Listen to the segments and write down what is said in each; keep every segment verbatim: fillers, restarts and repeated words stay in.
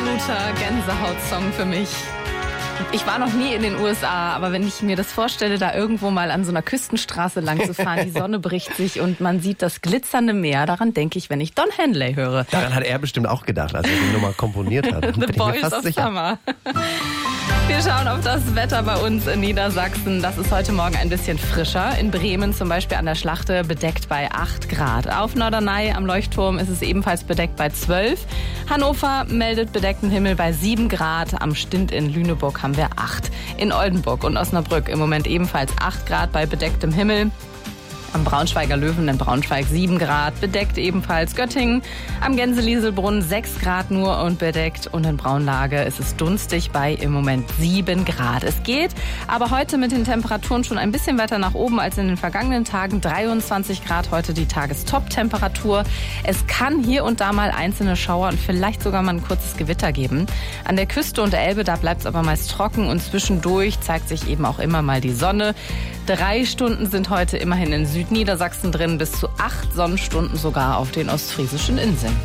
Absoluter Gänsehaut-Song für mich. Ich war noch nie in den U S A, aber wenn ich mir das vorstelle, da irgendwo mal an so einer Küstenstraße lang zu fahren, die Sonne bricht sich und man sieht das glitzernde Meer, daran denke ich, wenn ich Don Henley höre. Daran hat er bestimmt auch gedacht, als er die Nummer komponiert hat. The Bin ich Boys mir fast of sicher. Summer. Wir schauen auf das Wetter bei uns in Niedersachsen. Das ist heute Morgen ein bisschen frischer. In Bremen zum Beispiel an der Schlachte bedeckt bei acht Grad. Auf Norderney am Leuchtturm ist es ebenfalls bedeckt bei zwölf. Hannover meldet bedeckten Himmel bei sieben Grad. Am Stint in Lüneburg haben wir acht. In Oldenburg und Osnabrück im Moment ebenfalls acht Grad bei bedecktem Himmel. Am Braunschweiger Löwen in Braunschweig sieben Grad, bedeckt ebenfalls Göttingen. Am Gänselieselbrunn sechs Grad nur und bedeckt. Und in Braunlage ist es dunstig bei im Moment sieben Grad. Es geht aber heute mit den Temperaturen schon ein bisschen weiter nach oben als in den vergangenen Tagen. dreiundzwanzig Grad heute die Tagestop-Temperatur. Es kann hier und da mal einzelne Schauer und vielleicht sogar mal ein kurzes Gewitter geben. An der Küste und der Elbe, da bleibt es aber meist trocken und zwischendurch zeigt sich eben auch immer mal die Sonne. Drei Stunden sind heute immerhin in Südniedersachsen drin, bis zu acht Sonnenstunden sogar auf den ostfriesischen Inseln.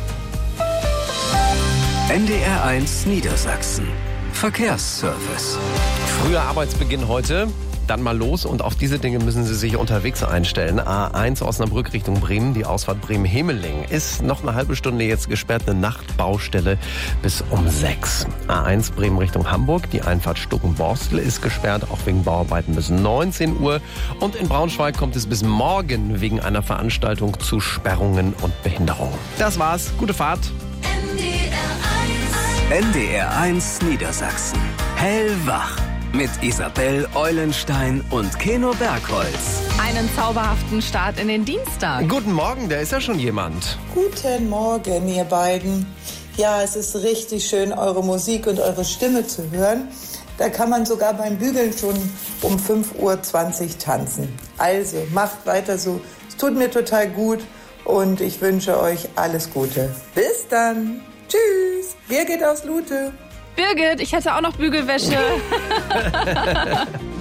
N D R eins Niedersachsen. Verkehrsservice. Früher Arbeitsbeginn heute. Dann mal los und auf diese Dinge müssen Sie sich unterwegs einstellen. A eins Osnabrück Richtung Bremen, die Ausfahrt Bremen-Hemeling ist noch eine halbe Stunde jetzt gesperrt, eine Nachtbaustelle bis um sechs. A eins Bremen Richtung Hamburg, die Einfahrt Stuckenborstel ist gesperrt, auch wegen Bauarbeiten bis neunzehn Uhr. Und in Braunschweig kommt es bis morgen wegen einer Veranstaltung zu Sperrungen und Behinderungen. Das war's, gute Fahrt. N D R eins Niedersachsen. Hellwach. Mit Isabel Eulenstein und Keno Bergholz. Einen zauberhaften Start in den Dienstag. Guten Morgen, da ist ja schon jemand. Guten Morgen, ihr beiden. Ja, es ist richtig schön, eure Musik und eure Stimme zu hören. Da kann man sogar beim Bügeln schon um fünf Uhr zwanzig tanzen. Also, macht weiter so. Es tut mir total gut und ich wünsche euch alles Gute. Bis dann. Tschüss. Birgit aus Lute. Birgit, ich hätte auch noch Bügelwäsche.